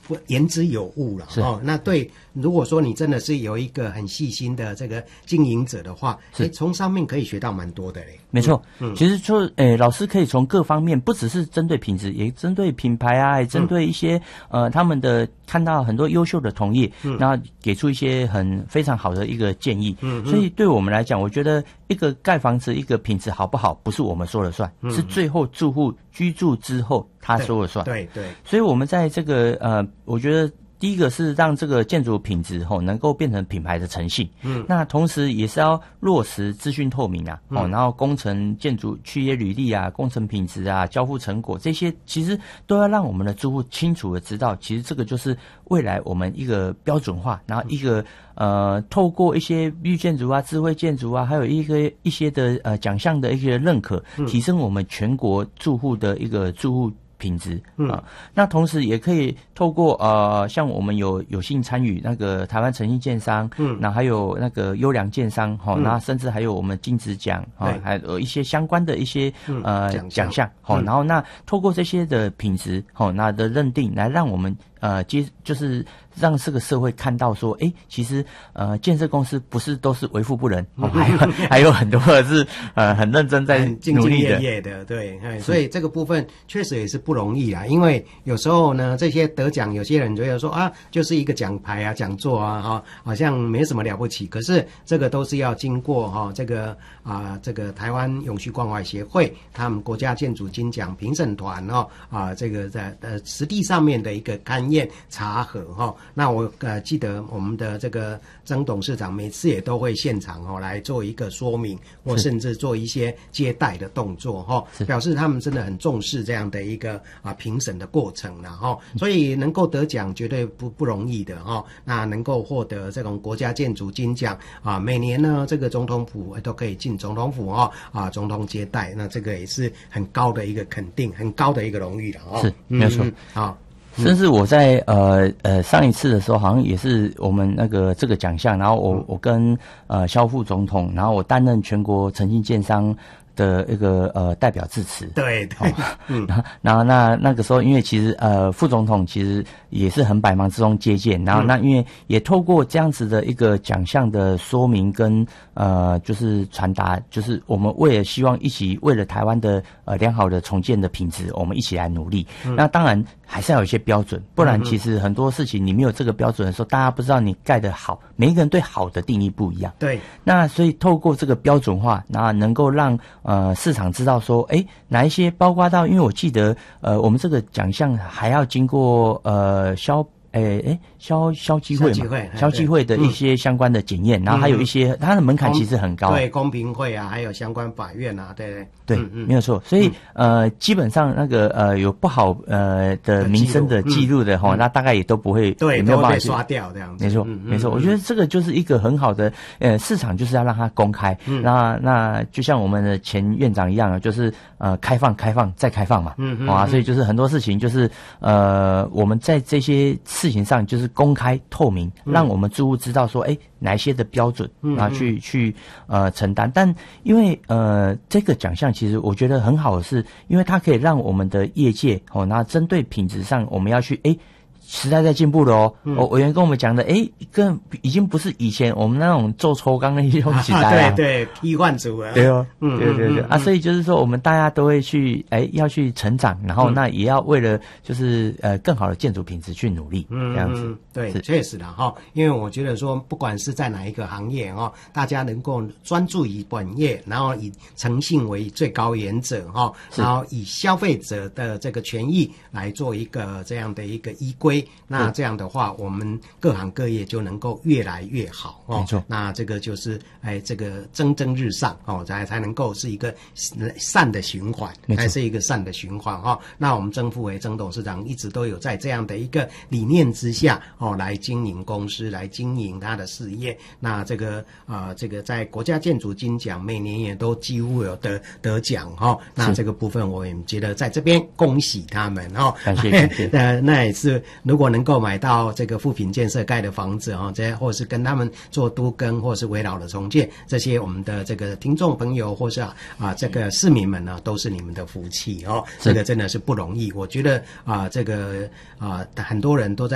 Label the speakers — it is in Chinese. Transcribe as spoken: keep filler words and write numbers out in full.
Speaker 1: 不言之有物了哦。那对，如果说你真的是有一个很细心的这个经营者的话，哎，从上面可以学到蛮多的嘞。
Speaker 2: 没错，嗯，其实就诶，老师可以从各方面，不只是针对品质，也针对品牌啊，也针对一些、嗯、呃他们的看到很多优秀的同业，嗯，然后给出一些很非常好的一个建议。嗯，所以对我们来讲，我觉得一个盖房子一个品质好不好，不是我们说了算，嗯、是最后住户居住之后他说了算。
Speaker 1: 对 对, 对，
Speaker 2: 所以我们在这个呃，我觉得。第一个是让这个建筑品质吼能够变成品牌的诚信，嗯，那同时也是要落实资讯透明啊，哦、嗯，然后工程建筑契约履历啊、工程品质啊、交付成果这些，其实都要让我们的住户清楚的知道，其实这个就是未来我们一个标准化，然后一个呃，透过一些绿建筑啊、智慧建筑啊，还有一个一些的呃奖项的一些认可，提升我们全国住户的一个住户品质啊、呃，那同时也可以透过呃，像我们有有幸参与那个台湾诚信建商，嗯，然后还有那个优良建商哈，那、嗯、甚至还有我们金质奖哈，还有一些相关的一些、嗯、呃奖项哈，然后那透过这些的品质哈，那的认定来让我们呃接就是让这个社会看到说，哎，其实呃建设公司不是都是为富不仁，哦、还有还有很多的是呃很认真在努力的，
Speaker 1: 兢兢业业的，对，所以这个部分确实也是不容易啊。因为有时候呢，这些得奖，有些人觉得说啊，就是一个奖牌啊、讲座啊，哈，好像没什么了不起。可是这个都是要经过哈这个啊这个台湾永续关怀协会他们国家建筑金奖评审团哦啊这个在呃实地上面的一个勘验查核哈。那我呃记得我们的这个曾董事长每次也都会现场哦来做一个说明，或甚至做一些接待的动作哈，表示他们真的很重视这样的一个啊评审的过程了哈。所以能够得奖绝对不不容易的哈。那能够获得这种国家建筑金奖啊，每年呢这个总统府都可以进总统府哦啊总统接待，那这个也是很高的一个肯定，很高的一个荣誉了哦。
Speaker 2: 是，没有错。
Speaker 1: 好。
Speaker 2: 甚至我在呃呃上一次的时候，好像也是我们那个这个奖项，然后我我跟呃萧副总统，然后我担任全国诚信建商的一个呃代表致辞。
Speaker 1: 对对，嗯，
Speaker 2: 然后那那个时候，因为其实呃副总统其实也是很百忙之中接见，然后那因为也透过这样子的一个奖项的说明跟呃就是传达，就是我们为了希望一起为了台湾的呃良好的重建的品质，我们一起来努力。嗯、那当然还是要有一些标准，不然其实很多事情你没有这个标准的时候，大家不知道你盖得好，每一个人对好的定义不一样。
Speaker 1: 对，
Speaker 2: 那所以透过这个标准化，那能够让呃市场知道说，哎，哪一些包括到，因为我记得呃我们这个奖项还要经过呃消。诶诶，消消基会嘛，消基会的一些相关的检验，嗯、然后还有一些它的门槛其实很高，
Speaker 1: 对，公平会啊，还有相关法院啊，对对
Speaker 2: 对，嗯嗯、没有错。所以、嗯、呃，基本上那个呃有不好呃的民生的记录的哈、嗯，那大概也都不会，
Speaker 1: 对，
Speaker 2: 没有办法
Speaker 1: 被刷掉这样子。
Speaker 2: 没错，嗯、没错、嗯。我觉得这个就是一个很好的呃市场，就是要让它公开。嗯、那那就像我们的前院长一样，就是呃开放、开放再开放嘛。嗯嗯。啊，所以就是很多事情就是呃我们在这些事情上就是公开透明，让我们住户知道说，哎，哪一些的标准啊，去去呃承担。但因为呃这个奖项其实我觉得很好的是，因为它可以让我们的业界哦，那针对品质上我们要去哎。时代在进步了哦，嗯、哦，委员跟我们讲的，诶，更已经不是以前我们那种做抽钢的一种时代了，
Speaker 1: 对对，替换组了，
Speaker 2: 对哦，嗯，对对对，嗯、啊，所以就是说，我们大家都会去，诶，要去成长，然后那也要为了就是呃更好的建筑品质去努力，嗯，这样子，
Speaker 1: 对，确实的哈，因为我觉得说，不管是在哪一个行业哦，大家能够专注于本业，然后以诚信为最高原则哈，然后以消费者的这个权益来做一个这样的一个依归。那这样的话，我们各行各业就能够越来越好哦。
Speaker 2: 没错，
Speaker 1: 那这个就是哎，这个蒸蒸日上哦，才才能够是一个善的循环，才是一个善的循环哈、哦。那我们曾副委曾董事长一直都有在这样的一个理念之下哦，来经营公司，来经营他的事业。那这个啊、呃，这个在国家建筑金奖每年也都几乎有得得奖哈、哦。那这个部分我也觉得在这边恭喜他们哦，
Speaker 2: 感谢感谢。
Speaker 1: 呃，那也是。如果能够买到这个富品建设盖的房子哦，这或是跟他们做都更或是围绕的重建，这些我们的这个听众朋友或是啊啊这个市民们呢，都是你们的福气哦。这个真的是不容易，我觉得啊这个啊很多人都在。